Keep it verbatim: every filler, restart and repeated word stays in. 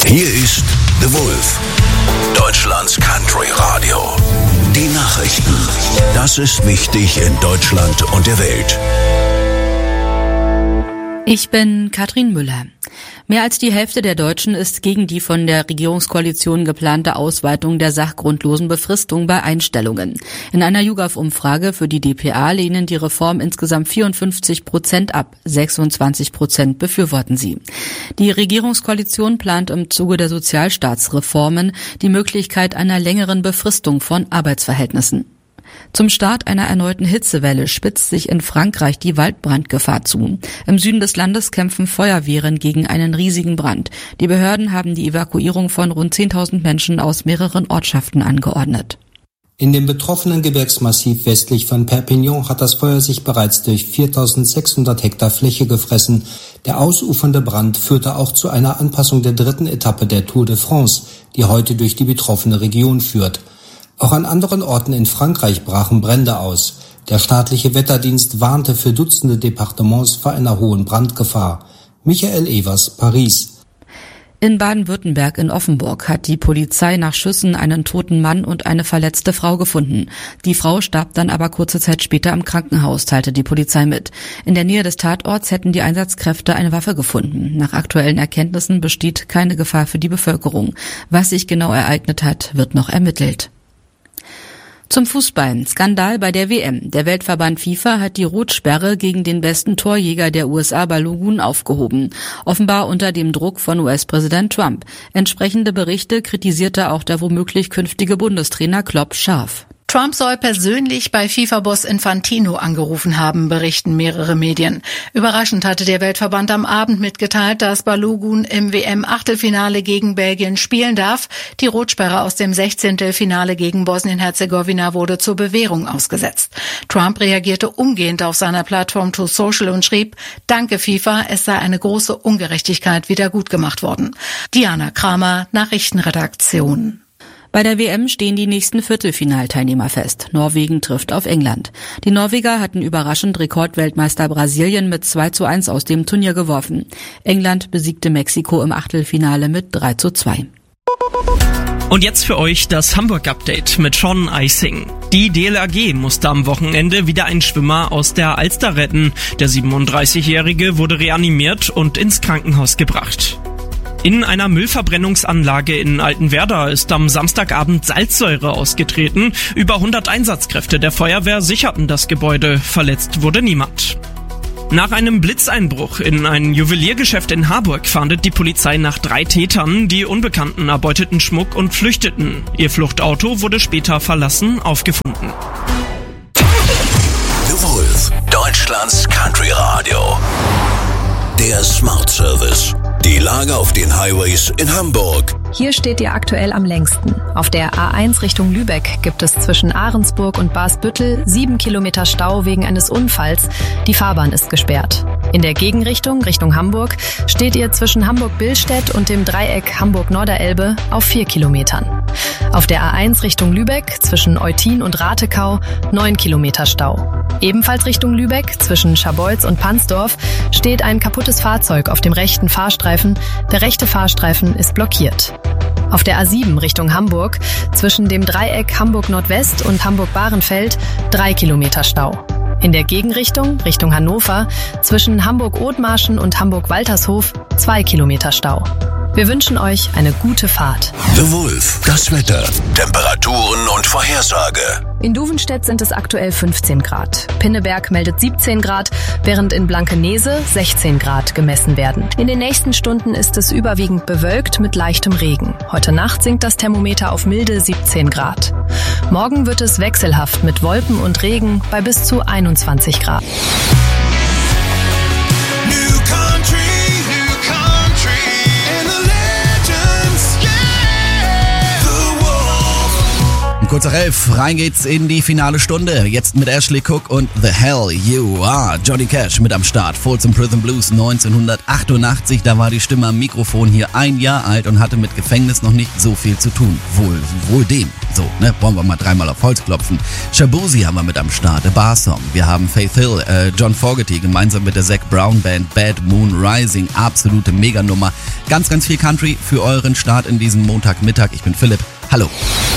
Hier ist The Wolf, Deutschlands Country Radio. Die Nachrichten. Das ist wichtig in Deutschland und der Welt. Ich bin Katrin Müller. Mehr als die Hälfte der Deutschen ist gegen die von der Regierungskoalition geplante Ausweitung der sachgrundlosen Befristung bei Einstellungen. In einer YouGov-Umfrage für die D P A lehnen die Reform insgesamt vierundfünfzig Prozent ab, sechsundzwanzig Prozent befürworten sie. Die Regierungskoalition plant im Zuge der Sozialstaatsreformen die Möglichkeit einer längeren Befristung von Arbeitsverhältnissen. Zum Start einer erneuten Hitzewelle spitzt sich in Frankreich die Waldbrandgefahr zu. Im Süden des Landes kämpfen Feuerwehren gegen einen riesigen Brand. Die Behörden haben die Evakuierung von rund zehntausend Menschen aus mehreren Ortschaften angeordnet. In dem betroffenen Gebirgsmassiv westlich von Perpignan hat das Feuer sich bereits durch viertausendsechshundert Hektar Fläche gefressen. Der ausufernde Brand führte auch zu einer Anpassung der dritten Etappe der Tour de France, die heute durch die betroffene Region führt. Auch an anderen Orten in Frankreich brachen Brände aus. Der staatliche Wetterdienst warnte für Dutzende Departements vor einer hohen Brandgefahr. Michael Evers, Paris. In Baden-Württemberg in Offenburg hat die Polizei nach Schüssen einen toten Mann und eine verletzte Frau gefunden. Die Frau starb dann aber kurze Zeit später im Krankenhaus, teilte die Polizei mit. In der Nähe des Tatorts hätten die Einsatzkräfte eine Waffe gefunden. Nach aktuellen Erkenntnissen besteht keine Gefahr für die Bevölkerung. Was sich genau ereignet hat, wird noch ermittelt. Zum Fußball. Skandal bei der W M. Der Weltverband FIFA hat die Rotsperre gegen den besten Torjäger der U S A Balogun aufgehoben. Offenbar unter dem Druck von U S-Präsident Trump. Entsprechende Berichte kritisierte auch der womöglich künftige Bundestrainer Klopp scharf. Trump soll persönlich bei FIFA-Boss Infantino angerufen haben, berichten mehrere Medien. Überraschend hatte der Weltverband am Abend mitgeteilt, dass Balogun im W M-Achtelfinale gegen Belgien spielen darf. Die Rotsperre aus dem Sechzehntelfinale gegen Bosnien-Herzegowina wurde zur Bewährung ausgesetzt. Trump reagierte umgehend auf seiner Plattform Truth Social und schrieb: Danke FIFA, es sei eine große Ungerechtigkeit wieder gut gemacht worden. Diana Kramer, Nachrichtenredaktion. Bei der W M stehen die nächsten Viertelfinalteilnehmer fest. Norwegen trifft auf England. Die Norweger hatten überraschend Rekordweltmeister Brasilien mit zwei zu eins aus dem Turnier geworfen. England besiegte Mexiko im Achtelfinale mit drei zu zwei. Und jetzt für euch das Hamburg-Update mit Sean Eising. Die D L R G musste am Wochenende wieder einen Schwimmer aus der Alster retten. Der siebenunddreißigjährige wurde reanimiert und ins Krankenhaus gebracht. In einer Müllverbrennungsanlage in Altenwerda ist am Samstagabend Salzsäure ausgetreten. Über hundert Einsatzkräfte der Feuerwehr sicherten das Gebäude. Verletzt wurde niemand. Nach einem Blitzeinbruch in ein Juweliergeschäft in Harburg fahndet die Polizei nach drei Tätern. Die Unbekannten erbeuteten Schmuck und flüchteten. Ihr Fluchtauto wurde später verlassen aufgefunden. The Wolf, Deutschlands Country Radio. Der Smart Service. Die Lage auf den Highways in Hamburg. Hier steht ihr aktuell am längsten. Auf der A eins Richtung Lübeck gibt es zwischen Ahrensburg und Barsbüttel sieben Kilometer Stau wegen eines Unfalls. Die Fahrbahn ist gesperrt. In der Gegenrichtung, Richtung Hamburg, steht ihr zwischen Hamburg-Billstedt und dem Dreieck Hamburg-Norderelbe auf vier Kilometern. Auf der A eins Richtung Lübeck zwischen Eutin und Ratekau neun Kilometer Stau. Ebenfalls Richtung Lübeck zwischen Scharbeutz und Pansdorf steht ein kaputtes Fahrzeug auf dem rechten Fahrstreifen. Der rechte Fahrstreifen ist blockiert. Auf der A sieben Richtung Hamburg zwischen dem Dreieck Hamburg-Nordwest und Hamburg-Bahrenfeld drei Kilometer Stau. In der Gegenrichtung, Richtung Hannover, zwischen Hamburg-Othmarschen und Hamburg-Waltershof zwei Kilometer Stau. Wir wünschen euch eine gute Fahrt. The Wolf, das Wetter, Temperaturen und Vorhersage. In Duvenstedt sind es aktuell fünfzehn Grad. Pinneberg meldet siebzehn Grad, während in Blankenese sechzehn Grad gemessen werden. In den nächsten Stunden ist es überwiegend bewölkt mit leichtem Regen. Heute Nacht sinkt das Thermometer auf milde siebzehn Grad. Morgen wird es wechselhaft mit Wolken und Regen bei bis zu einundzwanzig Grad. kurz nach elf, rein geht's in die finale Stunde. Jetzt mit Ashley Cook und The Hell You Are. Johnny Cash mit am Start. Folsom Prison Blues neunzehnhundertachtundachtzig. Da war die Stimme am Mikrofon hier ein Jahr alt und hatte mit Gefängnis noch nicht so viel zu tun. Wohl, wohl dem. So, ne, wollen wir mal dreimal auf Holz klopfen. Shabuzi haben wir mit am Start. The Bar Song. Wir haben Faith Hill, äh, John Fogerty gemeinsam mit der Zac Brown Band Bad Moon Rising. Absolute Meganummer. Ganz, ganz viel Country für euren Start in diesem Montagmittag. Ich bin Philipp. Hallo.